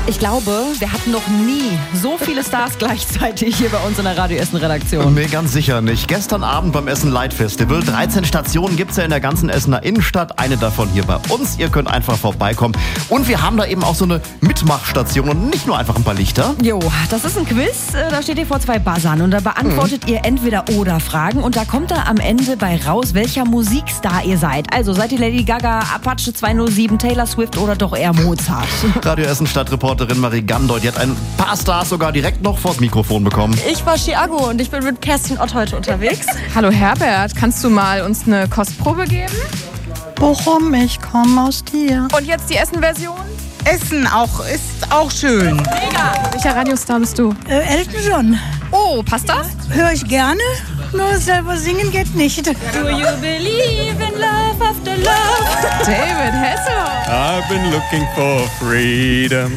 Ich glaube, wir hatten noch nie so viele Stars gleichzeitig hier bei uns in der Radio Essen Redaktion. Nee, ganz sicher nicht. Gestern Abend beim Essen Light Festival. 13 Stationen gibt's ja in der ganzen Essener Innenstadt. Eine davon hier bei uns. Ihr könnt einfach vorbeikommen. Und wir haben da eben auch so eine Mitmachstation und nicht nur einfach ein paar Lichter. Jo, das ist ein Quiz. Da steht ihr vor 2 Buzzern und da beantwortet ihr Entweder-Oder-Fragen. Und da kommt da am Ende bei raus, welcher Musikstar ihr seid. Also seid ihr Lady Gaga, Apache 207, Taylor Swift oder doch eher Mozart? Radio Essen Stadtreporterin Marie Gandold, die hat ein paar Stars sogar direkt noch vors Mikrofon bekommen. Ich war Chiago und ich bin mit Kerstin Ott heute unterwegs. Hallo Herbert, kannst du mal uns eine Kostprobe geben? Bochum, ich komme aus dir. Und jetzt die Essen-Version? Essen ist auch schön. Mega! Welcher Radiostar bist du? Elton John. Oh, passt das? Höre ich gerne, nur selber singen geht nicht. Do you believe in love after love? David Hasselhoff. I've been looking for freedom.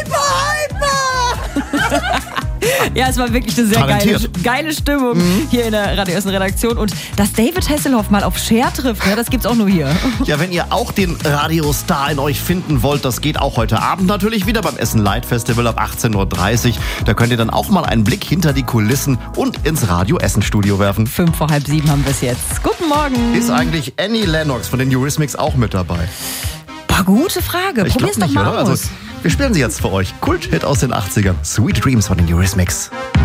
Ja, es war wirklich eine sehr geile Stimmung hier in der Radio Essen Redaktion. Und dass David Hasselhoff mal auf Cher trifft, ne, das gibt's auch nur hier. Ja, wenn ihr auch den Radiostar in euch finden wollt, das geht auch heute Abend natürlich wieder beim Essen Light Festival ab 18:30 Uhr. Da könnt ihr dann auch mal einen Blick hinter die Kulissen und ins Radio Essen Studio werfen. 5 vor halb 7 haben wir es jetzt. Guten Morgen. Ist eigentlich Annie Lennox von den Eurythmics auch mit dabei? Boah, gute Frage. Ich Probier's glaube doch nicht, mal oder? aus. Also, wir spielen sie jetzt für euch. Kult-Hit aus den 80ern. Sweet Dreams von den Eurythmics.